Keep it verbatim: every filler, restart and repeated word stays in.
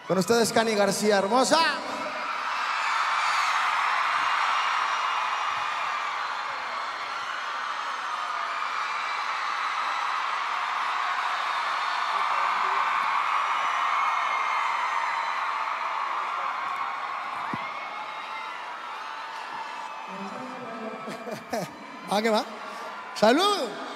Con ustedes, Cani García, hermosa. ¿Va que va? ¡Salud!